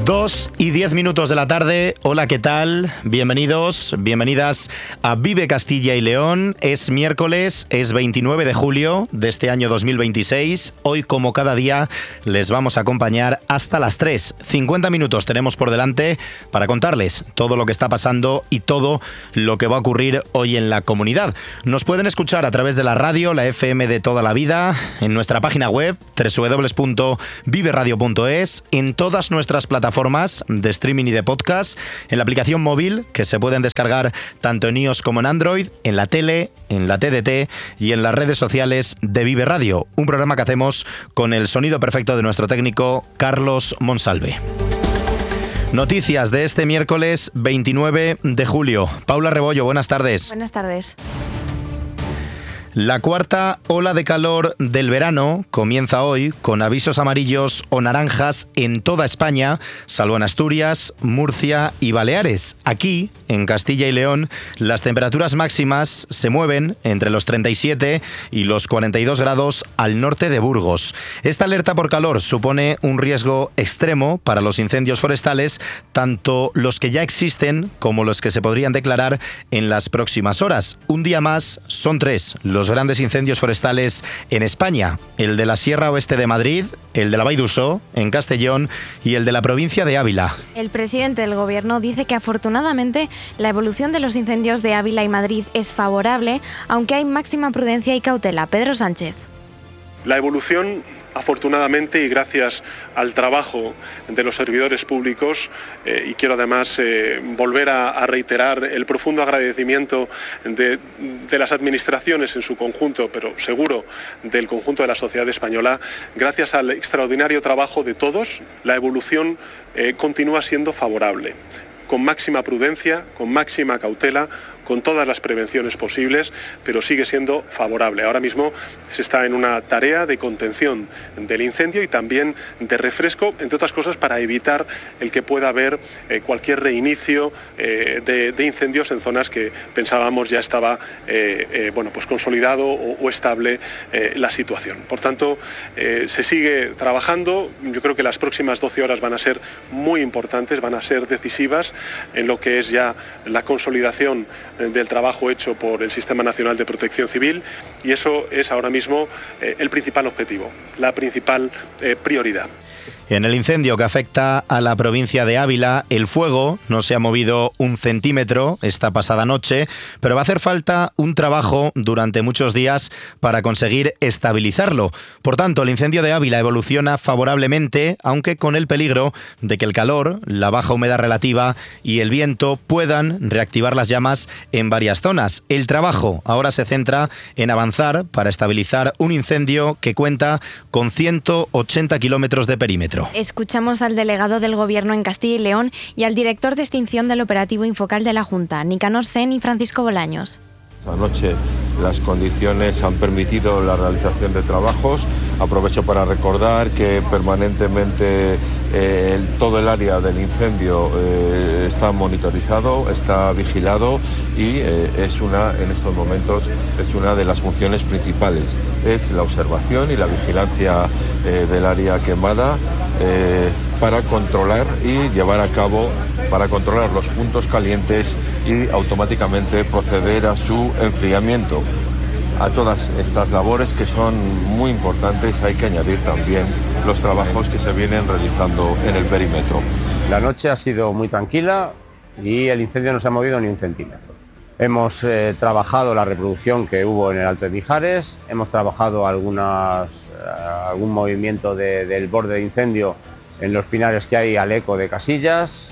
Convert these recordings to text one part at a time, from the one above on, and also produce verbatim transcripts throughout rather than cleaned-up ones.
Dos y diez minutos de la tarde. Hola, ¿qué tal? Bienvenidos, bienvenidas a Vive Castilla y León. Es miércoles, es veintinueve de julio de este año dos mil veintiséis. Hoy, como cada día, les vamos a acompañar hasta las tres. cincuenta minutos tenemos por delante para contarles todo lo que está pasando y todo lo que va a ocurrir hoy en la comunidad. Nos pueden escuchar a través de la radio, la F M de toda la vida, en nuestra página web, doble u doble u doble u punto vive radio punto es, en todas nuestras plataformas plataformas de streaming y de podcast, en la aplicación móvil que se pueden descargar tanto en iOS como en Android, en la tele, en la T D T y en las redes sociales de Vive Radio, un programa que hacemos con el sonido perfecto de nuestro técnico Carlos Monsalve. Noticias de este miércoles veintinueve de julio. Paula Rebollo, buenas tardes. Buenas tardes. La cuarta ola de calor del verano comienza hoy con avisos amarillos o naranjas en toda España, salvo en Asturias, Murcia y Baleares. Aquí, en Castilla y León, las temperaturas máximas se mueven entre los treinta y siete y los cuarenta y dos grados al norte de Burgos. Esta alerta por calor supone un riesgo extremo para los incendios forestales, tanto los que ya existen como los que se podrían declarar en las próximas horas. Un día más, son tres los grandes incendios forestales en España: el de la Sierra Oeste de Madrid, el de la Vall d'Uixó, en Castellón, y el de la provincia de Ávila. El presidente del gobierno dice que afortunadamente la evolución de los incendios de Ávila y Madrid es favorable, aunque hay máxima prudencia y cautela. Pedro Sánchez. La evolución, afortunadamente, y gracias al trabajo de los servidores públicos, eh, y quiero además eh, volver a, a reiterar el profundo agradecimiento de, de las administraciones en su conjunto, pero seguro del conjunto de la sociedad española, gracias al extraordinario trabajo de todos, la evolución eh, continúa siendo favorable, con máxima prudencia, con máxima cautela, con todas las prevenciones posibles, pero sigue siendo favorable. Ahora mismo se está en una tarea de contención del incendio y también de refresco, entre otras cosas, para evitar el que pueda haber eh, cualquier reinicio eh, de, de incendios en zonas que pensábamos ya estaba eh, eh, bueno, pues consolidado o, o estable eh, la situación. Por tanto, eh, se sigue trabajando. Yo creo que las próximas doce horas van a ser muy importantes, van a ser decisivas en lo que es ya la consolidación del trabajo hecho por el Sistema Nacional de Protección Civil, y eso es ahora mismo eh, el principal objetivo, la principal eh, prioridad. En el incendio que afecta a la provincia de Ávila, el fuego no se ha movido un centímetro esta pasada noche, pero va a hacer falta un trabajo durante muchos días para conseguir estabilizarlo. Por tanto, el incendio de Ávila evoluciona favorablemente, aunque con el peligro de que el calor, la baja humedad relativa y el viento puedan reactivar las llamas en varias zonas. El trabajo ahora se centra en avanzar para estabilizar un incendio que cuenta con ciento ochenta kilómetros de perímetro. Escuchamos al delegado del Gobierno en Castilla y León y al director de extinción del operativo Infocal de la Junta, Nicanor Sen y Francisco Bolaños. Esta noche las condiciones han permitido la realización de trabajos. Aprovecho para recordar que permanentemente eh, el, todo el área del incendio eh, está monitorizado, está vigilado y eh, es una, en estos momentos, es una de las funciones principales. Es la observación y la vigilancia eh, del área quemada eh, para controlar y llevar a cabo, para controlar los puntos calientes y automáticamente proceder a su enfriamiento. A todas estas labores, que son muy importantes, hay que añadir también los trabajos que se vienen realizando en el perímetro. La noche ha sido muy tranquila y el incendio no se ha movido ni un centímetro. Hemos eh, trabajado la reproducción que hubo en el Alto de Mijares, hemos trabajado algunas, eh, algún movimiento de, del borde de incendio en los pinares que hay al eco de Casillas,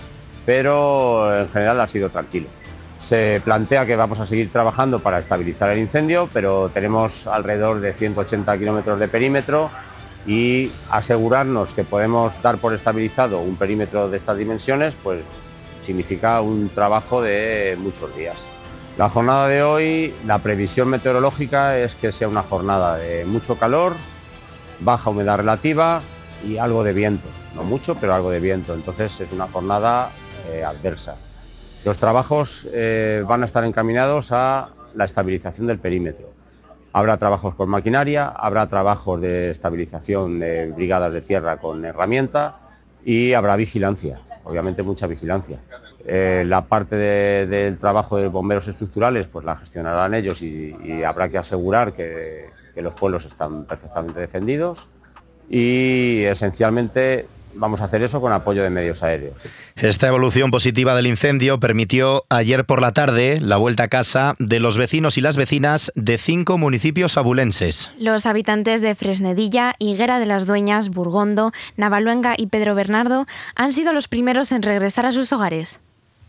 pero en general ha sido tranquilo. Se plantea que vamos a seguir trabajando para estabilizar el incendio, pero tenemos alrededor de ciento ochenta kilómetros de perímetro y asegurarnos que podemos dar por estabilizado un perímetro de estas dimensiones, pues significa un trabajo de muchos días. La jornada de hoy, la previsión meteorológica es que sea una jornada de mucho calor, baja humedad relativa y algo de viento. No mucho, pero algo de viento. Entonces es una jornada eh, adversa. Los trabajos eh, van a estar encaminados a la estabilización del perímetro. Habrá trabajos con maquinaria, habrá trabajos de estabilización de brigadas de tierra con herramienta y habrá vigilancia. obviamente mucha vigilancia. Eh, la parte de, del trabajo de bomberos estructurales pues la gestionarán ellos y, y habrá que asegurar que, que los pueblos están perfectamente defendidos y esencialmente vamos a hacer eso con apoyo de medios aéreos. Esta evolución positiva del incendio permitió ayer por la tarde la vuelta a casa de los vecinos y las vecinas de cinco municipios abulenses. Los habitantes de Fresnedilla, Higuera de las Dueñas, Burgondo, Navaluenga y Pedro Bernardo han sido los primeros en regresar a sus hogares.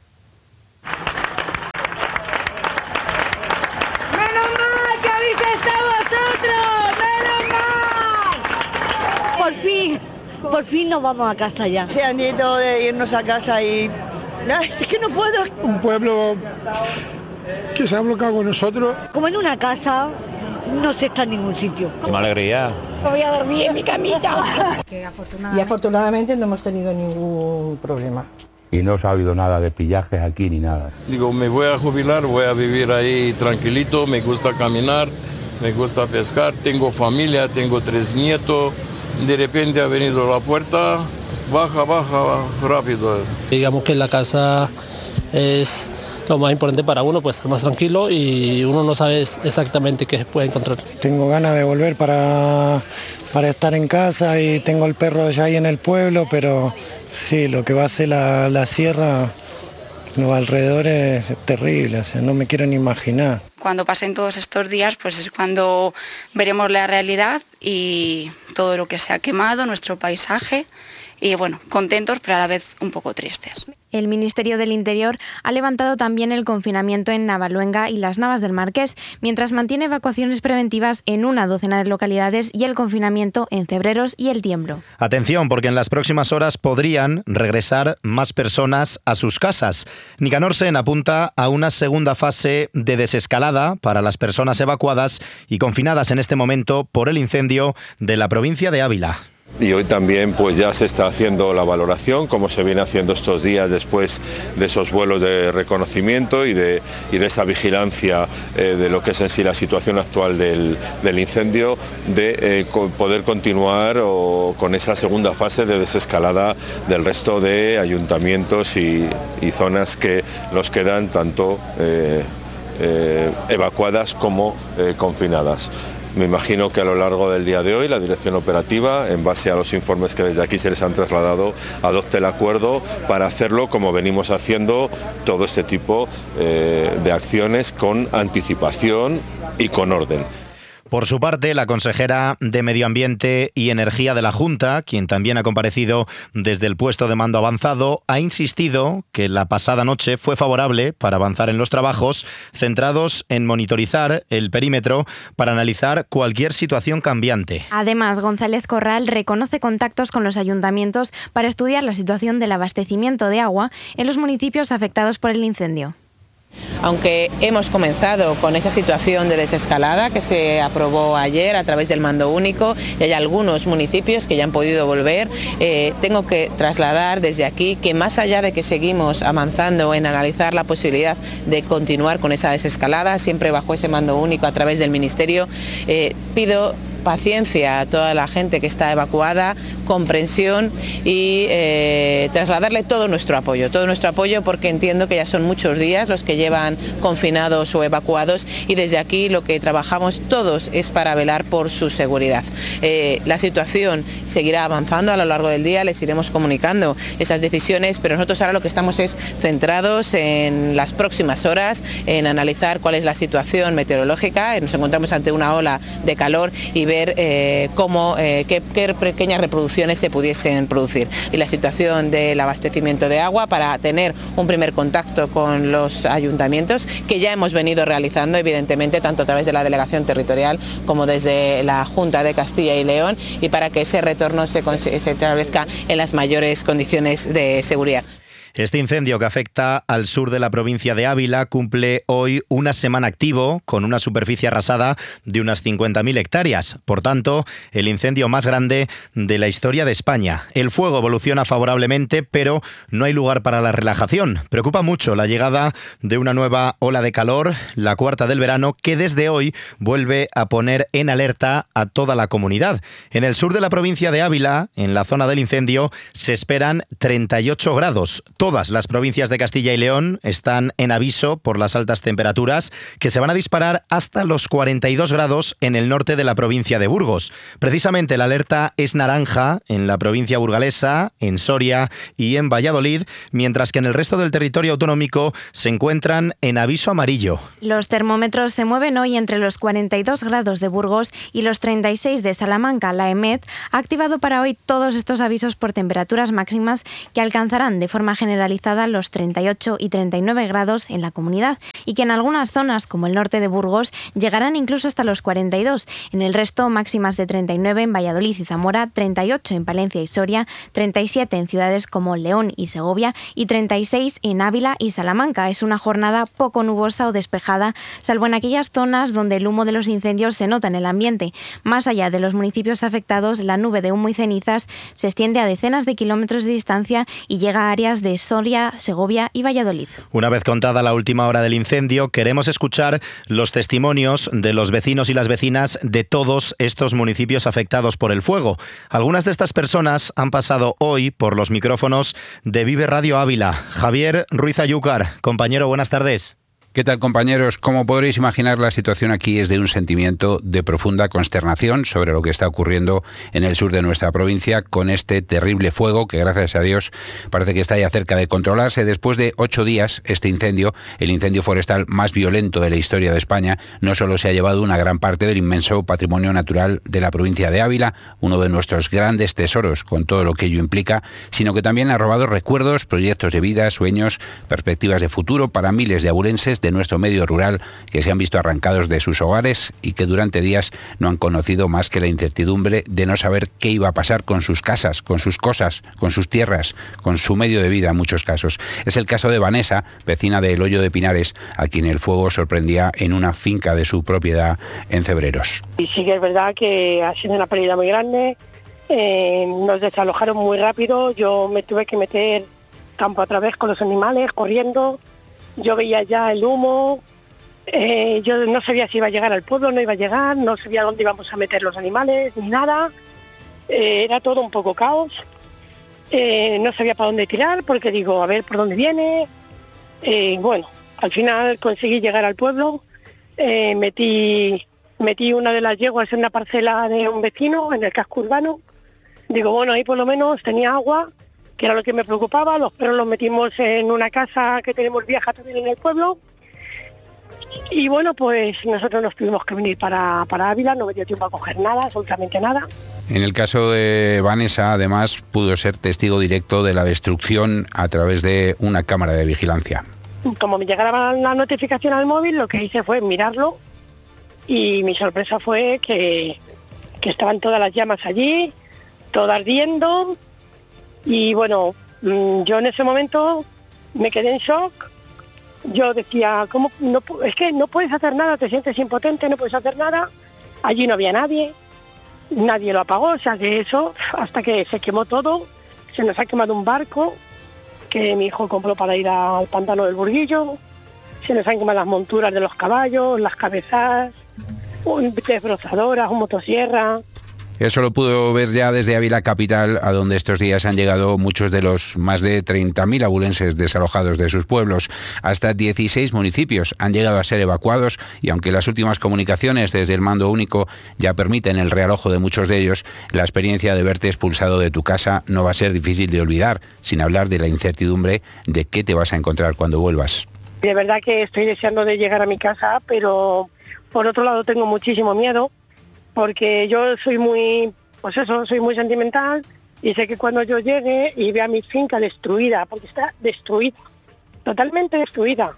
¡Menos mal que habéis estado vosotros! ¡Menos mal! Por fin. Por fin nos vamos a casa ya. Se han ido de irnos a casa y... Ay, es que no puedo. Un pueblo que se ha bloqueado con nosotros. Como en una casa, no se está en ningún sitio. ¡Qué alegría! Voy a dormir en mi camita. Y afortunadamente no hemos tenido ningún problema. Y no ha habido nada de pillajes aquí ni nada. Digo, me voy a jubilar, voy a vivir ahí tranquilito, me gusta caminar, me gusta pescar, tengo familia, tengo tres nietos. De repente ha venido la puerta, baja, baja, baja rápido. Digamos que la casa es lo más importante para uno, pues estar más tranquilo y uno no sabe exactamente qué puede encontrar. Tengo ganas de volver para, para estar en casa y tengo el perro ya ahí en el pueblo, pero sí, lo que va a ser la, la sierra, los alrededores es terrible, o sea, no me quiero ni imaginar. Cuando pasen todos estos días, pues es cuando veremos la realidad y todo lo que se ha quemado, nuestro paisaje, y bueno, contentos pero a la vez un poco tristes. El Ministerio del Interior ha levantado también el confinamiento en Navaluenga y las Navas del Marqués, mientras mantiene evacuaciones preventivas en una docena de localidades y el confinamiento en Cebreros y El Tiembro. Atención, porque en las próximas horas podrían regresar más personas a sus casas. Nicanor Sen apunta a una segunda fase de desescalada para las personas evacuadas y confinadas en este momento por el incendio de la provincia de Ávila. Y hoy también pues ya se está haciendo la valoración, como se viene haciendo estos días después de esos vuelos de reconocimiento y de, y de esa vigilancia eh, de lo que es en sí la situación actual del, del incendio, de eh, poder continuar o, con esa segunda fase de desescalada del resto de ayuntamientos y, y zonas que nos quedan tanto eh, eh, evacuadas como eh, confinadas. Me imagino que a lo largo del día de hoy la dirección operativa, en base a los informes que desde aquí se les han trasladado, adopte el acuerdo para hacerlo como venimos haciendo todo este tipo eh, de acciones con anticipación y con orden. Por su parte, la consejera de Medio Ambiente y Energía de la Junta, quien también ha comparecido desde el puesto de mando avanzado, ha insistido que la pasada noche fue favorable para avanzar en los trabajos centrados en monitorizar el perímetro para analizar cualquier situación cambiante. Además, González Corral reconoce contactos con los ayuntamientos para estudiar la situación del abastecimiento de agua en los municipios afectados por el incendio. Aunque hemos comenzado con esa situación de desescalada que se aprobó ayer a través del mando único y hay algunos municipios que ya han podido volver, eh, tengo que trasladar desde aquí que más allá de que seguimos avanzando en analizar la posibilidad de continuar con esa desescalada, siempre bajo ese mando único a través del Ministerio, eh, pido paciencia a toda la gente que está evacuada, comprensión y eh, trasladarle todo nuestro apoyo, todo nuestro apoyo porque entiendo que ya son muchos días los que llevan confinados o evacuados y desde aquí lo que trabajamos todos es para velar por su seguridad. Eh, la situación seguirá avanzando a lo largo del día, les iremos comunicando esas decisiones, pero nosotros ahora lo que estamos es centrados en las próximas horas, en analizar cuál es la situación meteorológica, nos encontramos ante una ola de calor y ver Eh, cómo, eh, qué, qué pequeñas reproducciones se pudiesen producir y la situación del abastecimiento de agua para tener un primer contacto con los ayuntamientos que ya hemos venido realizando evidentemente tanto a través de la delegación territorial como desde la Junta de Castilla y León y para que ese retorno se, se establezca en las mayores condiciones de seguridad. Este incendio que afecta al sur de la provincia de Ávila cumple hoy una semana activo con una superficie arrasada de unas cincuenta mil hectáreas. Por tanto, el incendio más grande de la historia de España. El fuego evoluciona favorablemente, pero no hay lugar para la relajación. Preocupa mucho la llegada de una nueva ola de calor, la cuarta del verano, que desde hoy vuelve a poner en alerta a toda la comunidad. En el sur de la provincia de Ávila, en la zona del incendio, se esperan treinta y ocho grados. Todas las provincias de Castilla y León están en aviso por las altas temperaturas que se van a disparar hasta los cuarenta y dos grados en el norte de la provincia de Burgos. Precisamente la alerta es naranja en la provincia burgalesa, en Soria y en Valladolid, mientras que en el resto del territorio autonómico se encuentran en aviso amarillo. Los termómetros se mueven hoy entre los cuarenta y dos grados de Burgos y los treinta y seis de Salamanca. La EMET ha activado para hoy todos estos avisos por temperaturas máximas que alcanzarán de forma generalizada los treinta y ocho y treinta y nueve grados en la comunidad y que en algunas zonas, como el norte de Burgos, llegarán incluso hasta los cuarenta y dos. En el resto, máximas de treinta y nueve en Valladolid y Zamora, treinta y ocho en Palencia y Soria, treinta y siete en ciudades como León y Segovia y treinta y seis en Ávila y Salamanca. Es una jornada poco nubosa o despejada, salvo en aquellas zonas donde el humo de los incendios se nota en el ambiente. Más allá de los municipios afectados, la nube de humo y cenizas se extiende a decenas de kilómetros de distancia y llega a áreas de Soria, Segovia y Valladolid. Una vez contada la última hora del incendio, queremos escuchar los testimonios de los vecinos y las vecinas de todos estos municipios afectados por el fuego. Algunas de estas personas han pasado hoy por los micrófonos de Vive Radio Ávila. Javier Ruiz Ayúcar, compañero, buenas tardes. ¿Qué tal, compañeros? Como podréis imaginar, la situación aquí es de un sentimiento de profunda consternación sobre lo que está ocurriendo en el sur de nuestra provincia con este terrible fuego que, gracias a Dios, parece que está ya cerca de controlarse. Después de ocho días, este incendio, el incendio forestal más violento de la historia de España, no solo se ha llevado una gran parte del inmenso patrimonio natural de la provincia de Ávila, uno de nuestros grandes tesoros con todo lo que ello implica, sino que también ha robado recuerdos, proyectos de vida, sueños, perspectivas de futuro para miles de abulenses de nuestro medio rural que se han visto arrancados de sus hogares y que durante días no han conocido más que la incertidumbre de no saber qué iba a pasar con sus casas, con sus cosas, con sus tierras, con su medio de vida en muchos casos. Es el caso de Vanessa, vecina de El Hoyo de Pinares, a quien el fuego sorprendía en una finca de su propiedad en Cebreros. Y sí que es verdad que ha sido una pérdida muy grande, eh, nos desalojaron muy rápido, yo me tuve que meter campo a través con los animales, corriendo. Yo veía ya el humo, eh, yo no sabía si iba a llegar al pueblo, no iba a llegar, no sabía dónde íbamos a meter los animales, ni nada. Eh, era todo un poco caos. Eh, no sabía para dónde tirar, porque digo, a ver por dónde viene. Eh, bueno, al final conseguí llegar al pueblo, eh, metí, metí una de las yeguas en una parcela de un vecino, en el casco urbano. Digo, bueno, ahí por lo menos tenía agua, que era lo que me preocupaba. Los perros los metimos en una casa que tenemos vieja también en el pueblo. Y bueno, pues nosotros nos tuvimos que venir para, para Ávila, no me dio tiempo a coger nada, absolutamente nada. En el caso de Vanessa, además, pudo ser testigo directo de la destrucción a través de una cámara de vigilancia. Como me llegaba la notificación al móvil, lo que hice fue mirarlo y mi sorpresa fue que, que estaban todas las llamas allí, todo ardiendo. Y bueno, yo en ese momento me quedé en shock. Yo decía, ¿cómo? No, es que no puedes hacer nada, te sientes impotente, no puedes hacer nada. Allí no había nadie, nadie lo apagó, o sea que eso, hasta que se quemó todo, se nos ha quemado un barco que mi hijo compró para ir al pantano del Burguillo, se nos han quemado las monturas de los caballos, las cabezas, un desbrozadoras, un motosierra. Eso lo pudo ver ya desde Ávila capital, a donde estos días han llegado muchos de los más de treinta mil abulenses desalojados de sus pueblos. Hasta dieciséis municipios han llegado a ser evacuados y aunque las últimas comunicaciones desde el mando único ya permiten el realojo de muchos de ellos, la experiencia de verte expulsado de tu casa no va a ser difícil de olvidar, sin hablar de la incertidumbre de qué te vas a encontrar cuando vuelvas. De verdad que estoy deseando de llegar a mi casa, pero por otro lado tengo muchísimo miedo, porque yo soy muy, pues eso, soy muy sentimental y sé que cuando yo llegue y vea mi finca destruida, porque está destruida, totalmente destruida,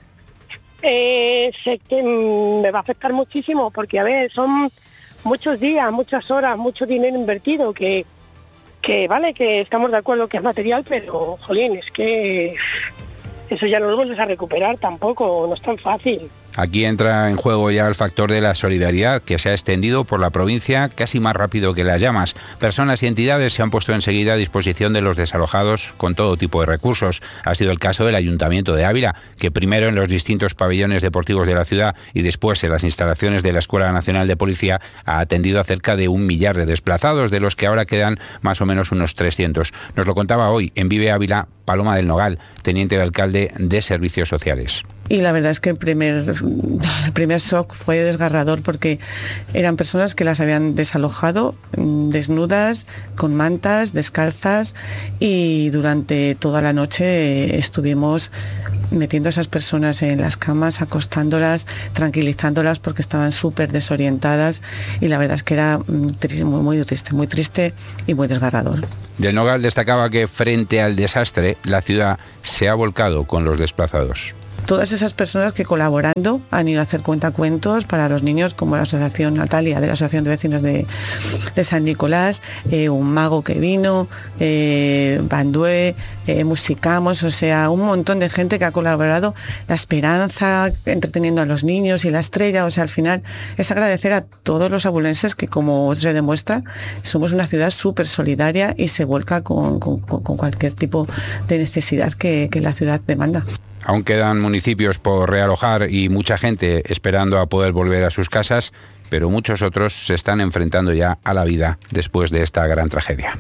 eh, sé que me va a afectar muchísimo, porque a ver, son muchos días, muchas horas, mucho dinero invertido que, que vale, que estamos de acuerdo que es material, pero, jolín, es que eso ya no lo vuelves a recuperar tampoco, no es tan fácil. Aquí entra en juego ya el factor de la solidaridad, que se ha extendido por la provincia casi más rápido que las llamas. Personas y entidades se han puesto enseguida a disposición de los desalojados con todo tipo de recursos. Ha sido el caso del Ayuntamiento de Ávila, que primero en los distintos pabellones deportivos de la ciudad y después en las instalaciones de la Escuela Nacional de Policía ha atendido a cerca de un millar de desplazados, de los que ahora quedan más o menos unos trescientos. Nos lo contaba hoy en Vive Ávila Paloma del Nogal, teniente de alcalde de Servicios Sociales. Y la verdad es que el primer, el primer shock fue desgarrador porque eran personas que las habían desalojado desnudas, con mantas, descalzas, y durante toda la noche estuvimos metiendo a esas personas en las camas, acostándolas, tranquilizándolas porque estaban súper desorientadas, y la verdad es que era muy, muy triste, muy triste y muy desgarrador. Del Nogal destacaba que frente al desastre la ciudad se ha volcado con los desplazados. Todas esas personas que colaborando han ido a hacer cuentacuentos para los niños, como la Asociación Natalia de la Asociación de Vecinos de, de San Nicolás, eh, un mago que vino, eh, Bandué, eh, Musicamos, o sea, un montón de gente que ha colaborado. La Esperanza, entreteniendo a los niños, y La Estrella, o sea, al final es agradecer a todos los abulenses que, como se demuestra, somos una ciudad súper solidaria y se vuelca con, con, con cualquier tipo de necesidad que, que la ciudad demanda. Aún quedan municipios por realojar y mucha gente esperando a poder volver a sus casas, pero muchos otros se están enfrentando ya a la vida después de esta gran tragedia.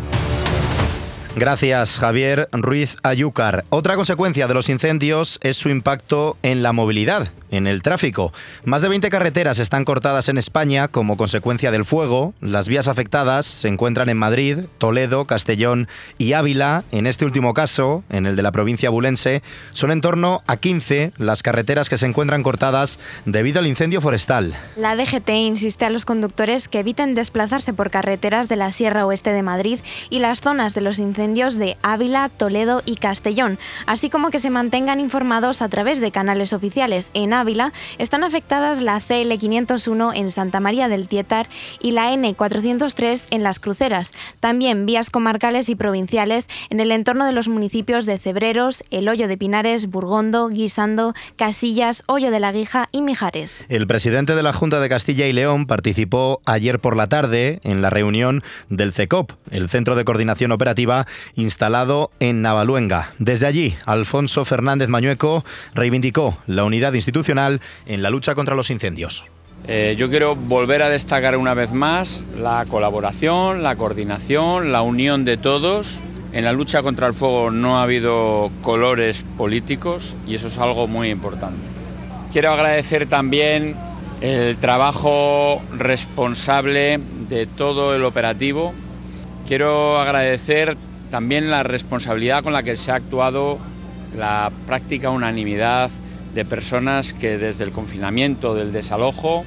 Gracias, Javier Ruiz Ayúcar. Otra consecuencia de los incendios es su impacto en la movilidad, en el tráfico. Más de veinte carreteras están cortadas en España como consecuencia del fuego. Las vías afectadas se encuentran en Madrid, Toledo, Castellón y Ávila. En este último caso, en el de la provincia abulense, son en torno a quince las carreteras que se encuentran cortadas debido al incendio forestal. La D G T insiste a los conductores que eviten desplazarse por carreteras de la Sierra Oeste de Madrid y las zonas de los incendios de Ávila, Toledo y Castellón, así como que se mantengan informados a través de canales oficiales. En Ávila están afectadas la C L quinientos uno en Santa María del Tietar y la N cuatrocientos tres en Las Cruceras. También vías comarcales y provinciales en el entorno de los municipios de Cebreros, El Hoyo de Pinares, Burgondo, Guisando, Casillas, Hoyo de la Guija y Mijares. El presidente de la Junta de Castilla y León participó ayer por la tarde en la reunión del C E C O P, el Centro de Coordinación Operativa instalado en Navaluenga. Desde allí, Alfonso Fernández Mañueco reivindicó la unidad institucional en la lucha contra los incendios. Eh, yo quiero volver a destacar una vez más la colaboración, la coordinación, la unión de todos. En la lucha contra el fuego no ha habido colores políticos y eso es algo muy importante. Quiero agradecer también el trabajo responsable de todo el operativo. Quiero agradecer también la responsabilidad con la que se ha actuado, la práctica unanimidad de personas que desde el confinamiento, del desalojo,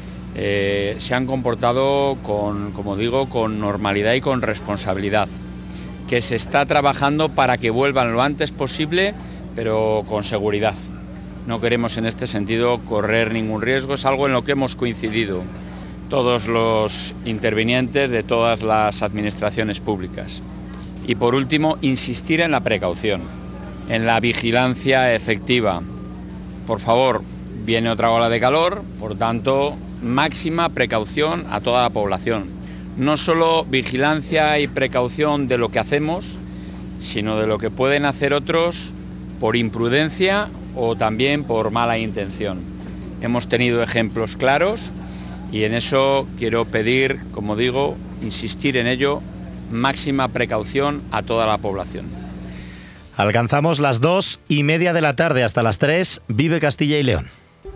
eh, se han comportado con, como digo, con normalidad y con responsabilidad, que se está trabajando para que vuelvan lo antes posible, pero con seguridad. No queremos en este sentido correr ningún riesgo, es algo en lo que hemos coincidido todos los intervinientes de todas las administraciones públicas. Y por último, insistir en la precaución, en la vigilancia efectiva. Por favor, viene otra ola de calor, por tanto, máxima precaución a toda la población. No solo vigilancia y precaución de lo que hacemos, sino de lo que pueden hacer otros por imprudencia o también por mala intención. Hemos tenido ejemplos claros y en eso quiero pedir, como digo, insistir en ello, máxima precaución a toda la población. Alcanzamos las dos y media de la tarde, hasta las tres. Vive Castilla y León.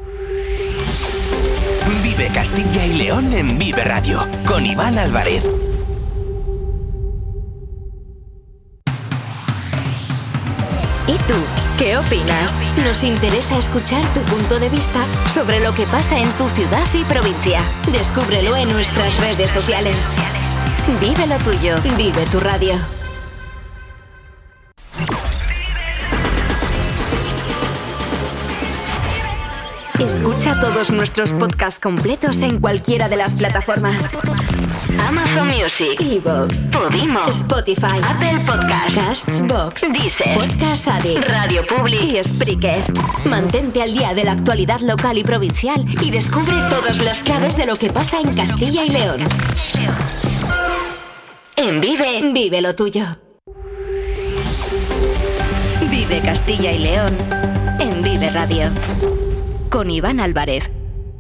Vive Castilla y León en Vive Radio, con Iván Álvarez. ¿Y tú? ¿Qué opinas? Nos interesa escuchar tu punto de vista sobre lo que pasa en tu ciudad y provincia. Descúbrelo en nuestras redes sociales. Vive lo tuyo, vive tu radio. Escucha todos nuestros podcasts completos en cualquiera de las plataformas. Amazon Music, iVoox, Podimo, Spotify, Apple Podcasts, Castbox, Deezer, Podcast Addict, Radio Public y Spreaker. Mantente al día de la actualidad local y provincial y descubre todas las claves de lo que pasa en Castilla y León. En Vive, vive lo tuyo. Vive Castilla y León en Vive Radio. Con Iván Álvarez.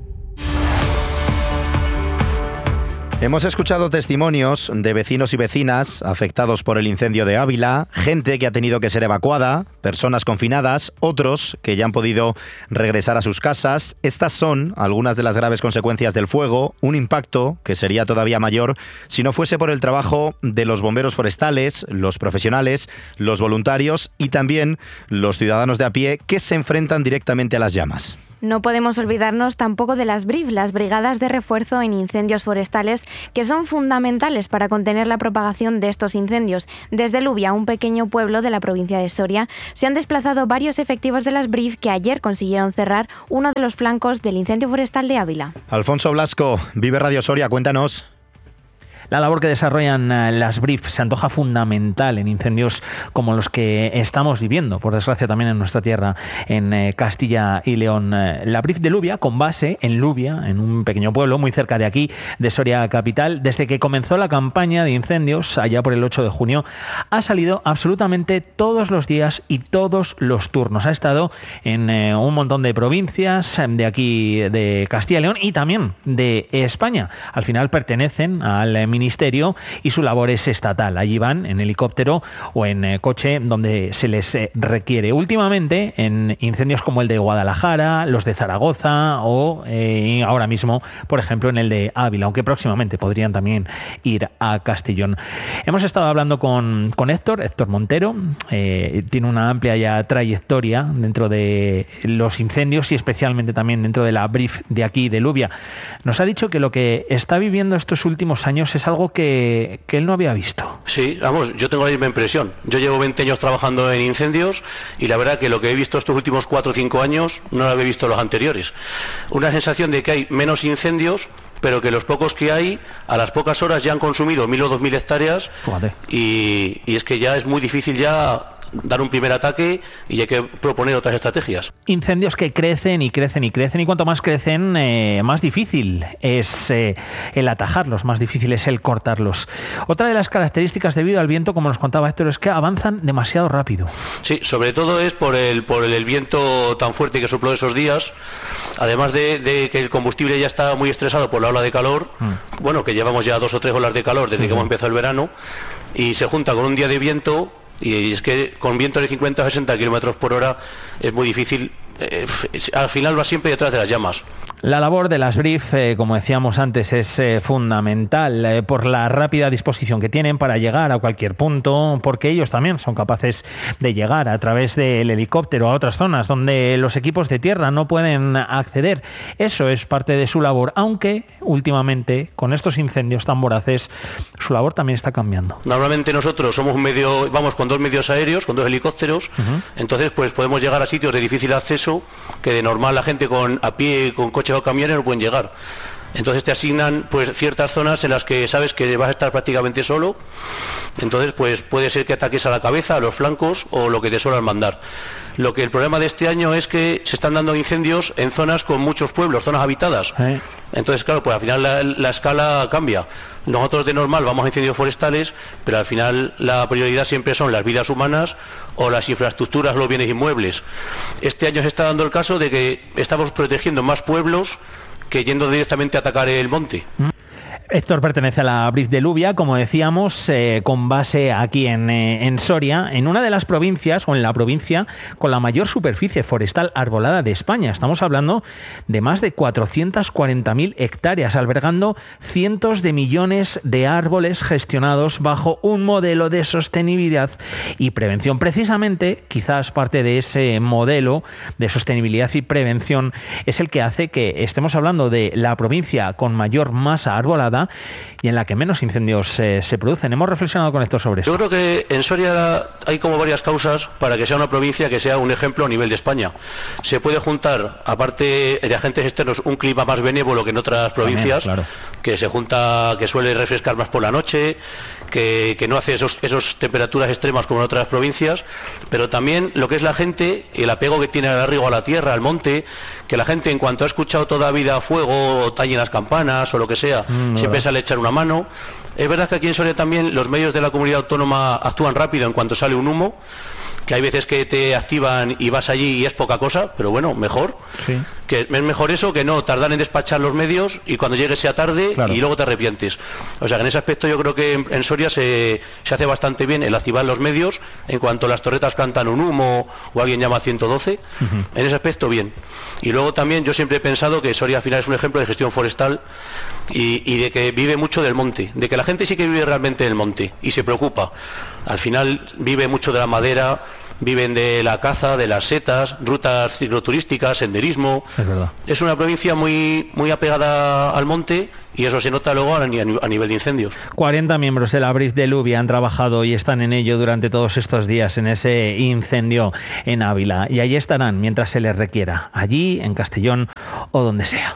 Hemos escuchado testimonios de vecinos y vecinas afectados por el incendio de Ávila, gente que ha tenido que ser evacuada, personas confinadas, otros que ya han podido regresar a sus casas. Estas son algunas de las graves consecuencias del fuego, un impacto que sería todavía mayor si no fuese por el trabajo de los bomberos forestales, los profesionales, los voluntarios y también los ciudadanos de a pie que se enfrentan directamente a las llamas. No podemos olvidarnos tampoco de las B R I F, las Brigadas de Refuerzo en Incendios Forestales, que son fundamentales para contener la propagación de estos incendios. Desde Lubia, un pequeño pueblo de la provincia de Soria, se han desplazado varios efectivos de las B R I F que ayer consiguieron cerrar uno de los flancos del incendio forestal de Ávila. Alfonso Blasco, Vive Radio Soria, cuéntanos. La labor que desarrollan las B R I F se antoja fundamental en incendios como los que estamos viviendo, por desgracia también en nuestra tierra, en Castilla y León. La B R I F de Lubia, con base en Lubia, en un pequeño pueblo muy cerca de aquí, de Soria capital, desde que comenzó la campaña de incendios, allá por el ocho de junio, ha salido absolutamente todos los días y todos los turnos. Ha estado en un montón de provincias de aquí, de Castilla y León y también de España. Al final pertenecen al Ministerio Ministerio y su labor es estatal. Allí van en helicóptero o en eh, coche donde se les eh, requiere. Últimamente en incendios como el de Guadalajara, los de Zaragoza o eh, ahora mismo, por ejemplo, en el de Ávila, aunque próximamente podrían también ir a Castellón. Hemos estado hablando con, con Héctor, Héctor Montero, eh, tiene una amplia ya trayectoria dentro de los incendios y especialmente también dentro de la B R I F de aquí, de Lubia. Nos ha dicho que lo que está viviendo estos últimos años es algo que, que él no había visto. Sí, vamos, yo tengo la misma impresión. Yo llevo veinte años trabajando en incendios y la verdad que lo que he visto estos últimos cuatro o cinco años no lo había visto los anteriores. Una sensación de que hay menos incendios, pero que los pocos que hay, a las pocas horas ya han consumido mil o dos mil hectáreas y, y es que ya es muy difícil ya dar un primer ataque y hay que proponer otras estrategias. Incendios que crecen y crecen y crecen y cuanto más crecen, eh, más difícil es eh, el atajarlos, más difícil es el cortarlos. Otra de las características debido al viento, como nos contaba Héctor, es que avanzan demasiado rápido. Sí, sobre todo es por el, por el viento tan fuerte que sopló esos días, además de, de que el combustible ya está muy estresado por la ola de calor, mm. bueno, que llevamos ya dos o tres olas de calor desde sí. que hemos empezado el verano, y se junta con un día de viento. Y es que con viento de cincuenta a sesenta kilómetros por hora es muy difícil, eh, al final va siempre detrás de las llamas. La labor de las B R I F, eh, como decíamos antes, es eh, fundamental eh, por la rápida disposición que tienen para llegar a cualquier punto, porque ellos también son capaces de llegar a través del helicóptero a otras zonas donde los equipos de tierra no pueden acceder. Eso es parte de su labor, aunque últimamente con estos incendios tan voraces su labor también está cambiando. Normalmente nosotros somos un medio, vamos con dos medios aéreos, con dos helicópteros, uh-huh. entonces pues podemos llegar a sitios de difícil acceso que de normal la gente con a pie, con coche o camiones no pueden llegar. Entonces te asignan pues ciertas zonas en las que sabes que vas a estar prácticamente solo, entonces pues puede ser que ataques a la cabeza, a los flancos o lo que te suelen mandar. Lo que el problema de este año es que se están dando incendios en zonas con muchos pueblos, zonas habitadas. ¿Eh? Entonces claro, pues al final la, la escala cambia. Nosotros de normal vamos a incendios forestales, pero al final la prioridad siempre son las vidas humanas o las infraestructuras, los bienes inmuebles. Este año se está dando el caso de que estamos protegiendo más pueblos que yendo directamente a atacar el monte. Héctor pertenece a la B R I F de Lubia, como decíamos, eh, con base aquí en, eh, en Soria, en una de las provincias, o en la provincia, con la mayor superficie forestal arbolada de España. Estamos hablando de más de cuatrocientas cuarenta mil hectáreas, albergando cientos de millones de árboles gestionados bajo un modelo de sostenibilidad y prevención. Precisamente, quizás parte de ese modelo de sostenibilidad y prevención es el que hace que estemos hablando de la provincia con mayor masa arbolada controlada y en la que menos incendios eh, se producen. Hemos reflexionado con Héctor sobre esto. Yo creo que en Soria hay como varias causas para que sea una provincia que sea un ejemplo a nivel de España. Se puede juntar, aparte de agentes externos, un clima más benévolo que en otras provincias, también, claro, que se junta, que suele refrescar más por la noche, que, que no hace esos, esos temperaturas extremas como en otras provincias, pero también lo que es la gente, el apego que tiene al arraigo a la tierra, al monte, que la gente en cuanto ha escuchado toda vida fuego, o tañen las campanas o lo que sea, mm, siempre sale a echar una mano. Es verdad que aquí en Soria también los medios de la comunidad autónoma actúan rápido en cuanto sale un humo, que hay veces que te activan y vas allí y es poca cosa, pero bueno, mejor. Sí. Que es mejor eso que no tardar en despachar los medios y cuando llegue sea tarde, claro, y luego te arrepientes. O sea que en ese aspecto yo creo que en, en Soria se, se hace bastante bien el activar los medios en cuanto las torretas cantan un humo o alguien llama a ciento doce, uh-huh. En ese aspecto bien. Y luego también yo siempre he pensado que Soria al final es un ejemplo de gestión forestal y, y de que vive mucho del monte, de que la gente sí que vive realmente del monte y se preocupa. Al final vive mucho de la madera, viven de la caza, de las setas, rutas cicloturísticas, senderismo. Es verdad. Es una provincia muy, muy apegada al monte y eso se nota luego a nivel de incendios. cuarenta miembros de la Brif de Lluvia han trabajado y están en ello durante todos estos días en ese incendio en Ávila. Y allí estarán mientras se les requiera, allí, en Castellón o donde sea.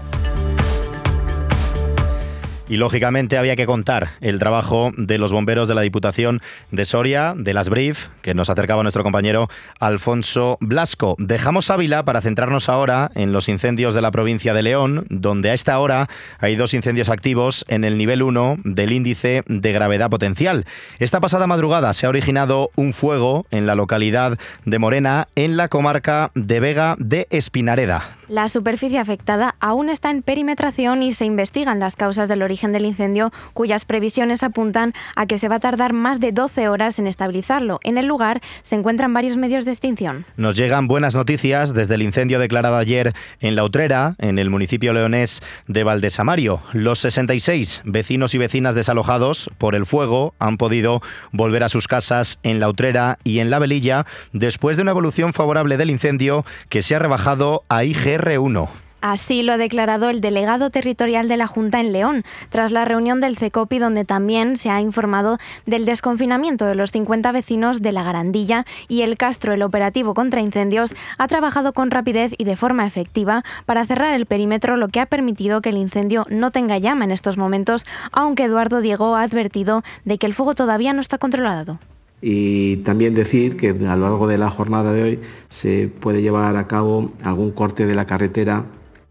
Y lógicamente había que contar el trabajo de los bomberos de la Diputación de Soria, de las Brif, que nos acercaba nuestro compañero Alfonso Blasco. Dejamos Ávila para centrarnos ahora en los incendios de la provincia de León, donde a esta hora hay dos incendios activos en el nivel uno del índice de gravedad potencial. Esta pasada madrugada se ha originado un fuego en la localidad de Morena, en la comarca de Vega de Espinareda. La superficie afectada aún está en perimetración y se investigan las causas del origen del incendio, cuyas previsiones apuntan a que se va a tardar más de doce horas en estabilizarlo. En el lugar se encuentran varios medios de extinción. Nos llegan buenas noticias desde el incendio declarado ayer en La Utrera, en el municipio leonés de Valdesamario. Los sesenta y seis vecinos y vecinas desalojados por el fuego han podido volver a sus casas en La Utrera y en La Velilla después de una evolución favorable del incendio que se ha rebajado a I G R uno. Así lo ha declarado el delegado territorial de la Junta en León, tras la reunión del CECOPI, donde también se ha informado del desconfinamiento de los cincuenta vecinos de La Garandilla y el Castro. El operativo contra incendios ha trabajado con rapidez y de forma efectiva para cerrar el perímetro, lo que ha permitido que el incendio no tenga llama en estos momentos, aunque Eduardo Diego ha advertido de que el fuego todavía no está controlado. Y también decir que a lo largo de la jornada de hoy se puede llevar a cabo algún corte de la carretera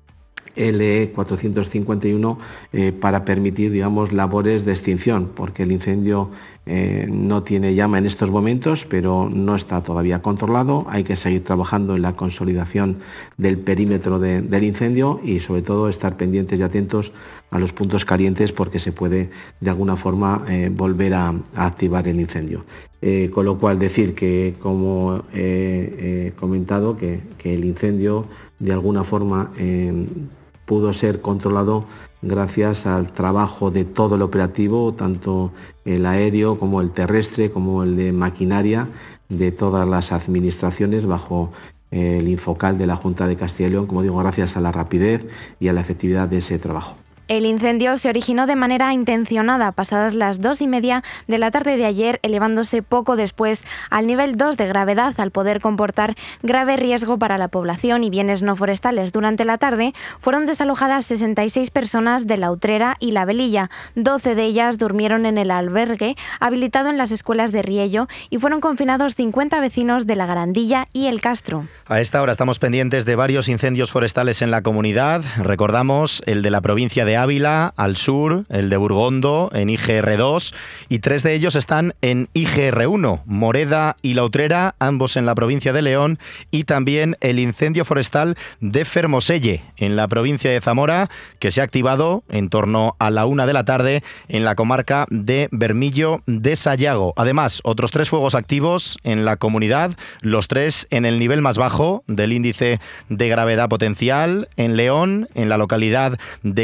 L cuatrocientos cincuenta y uno eh, para permitir, digamos, labores de extinción, porque el incendio eh, no tiene llama en estos momentos, pero no está todavía controlado. Hay que seguir trabajando en la consolidación del perímetro de, del incendio y sobre todo estar pendientes y atentos a los puntos calientes, porque se puede de alguna forma eh, volver a, a activar el incendio. Eh, con lo cual decir que, como he eh, comentado, que, que el incendio de alguna forma eh, pudo ser controlado gracias al trabajo de todo el operativo, tanto el aéreo como el terrestre, como el de maquinaria, de todas las administraciones bajo el Infocal de la Junta de Castilla y León, como digo, gracias a la rapidez y a la efectividad de ese trabajo. El incendio se originó de manera intencionada pasadas las dos y media de la tarde de ayer, elevándose poco después al nivel dos de gravedad, al poder comportar grave riesgo para la población y bienes no forestales. Durante la tarde fueron desalojadas sesenta y seis personas de La Utrera y La Velilla. doce de ellas durmieron en el albergue habilitado en las escuelas de Riello y fueron confinados cincuenta vecinos de La Garandilla y El Castro. A esta hora estamos pendientes de varios incendios forestales en la comunidad. Recordamos el de la provincia de Ávila, al sur, el de Burgondo, en I G R dos, y tres de ellos están en I G R uno, Moreda y La Utrera, ambos en la provincia de León, y también el incendio forestal de Fermoselle, en la provincia de Zamora, que se ha activado en torno a la una de la tarde en la comarca de Bermillo de Sayago. Además, otros tres fuegos activos en la comunidad, los tres en el nivel más bajo del índice de gravedad potencial, en León, en la localidad de Cahuaye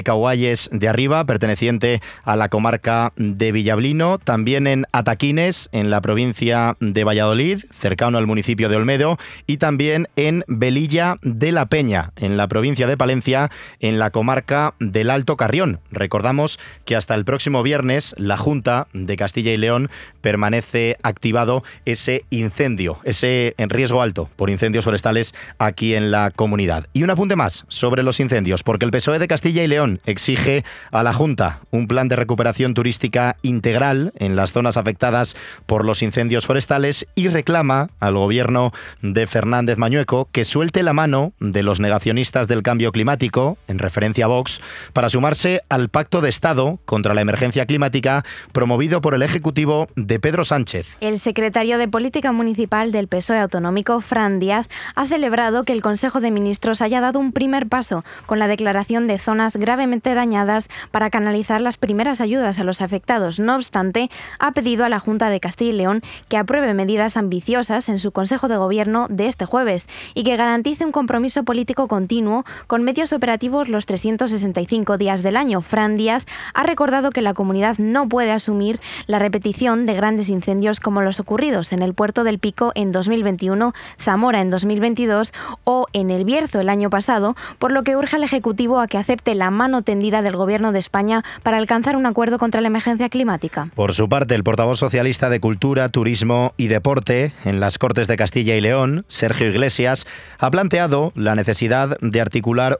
Valles de Arriba, perteneciente a la comarca de Villablino, también en Ataquines, en la provincia de Valladolid, cercano al municipio de Olmedo, y también en Velilla de la Peña, en la provincia de Palencia, en la comarca del Alto Carrión. Recordamos que hasta el próximo viernes la Junta de Castilla y León permanece activado ese incendio, ese en riesgo alto por incendios forestales aquí en la comunidad. Y un apunte más sobre los incendios, porque el P S O E de Castilla y León exige a la Junta un plan de recuperación turística integral en las zonas afectadas por los incendios forestales y reclama al gobierno de Fernández Mañueco que suelte la mano de los negacionistas del cambio climático, en referencia a Vox, para sumarse al Pacto de Estado contra la emergencia climática promovido por el Ejecutivo de Pedro Sánchez. El secretario de Política Municipal del P S O E autonómico, Fran Díaz, ha celebrado que el Consejo de Ministros haya dado un primer paso con la declaración de zonas gravemente dañadas para canalizar las primeras ayudas a los afectados. No obstante, ha pedido a la Junta de Castilla y León que apruebe medidas ambiciosas en su Consejo de Gobierno de este jueves y que garantice un compromiso político continuo con medios operativos los trescientos sesenta y cinco días del año. Fran Díaz ha recordado que la comunidad no puede asumir la repetición de grandes incendios como los ocurridos en el Puerto del Pico en dos mil veintiuno, Zamora en dos mil veintidós o en El Bierzo el año pasado, por lo que urge al Ejecutivo a que acepte la mano tendida del Gobierno de España para alcanzar un acuerdo contra la emergencia climática. Por su parte, el portavoz socialista de Cultura, Turismo y Deporte en las Cortes de Castilla y León, Sergio Iglesias, ha planteado la necesidad de articular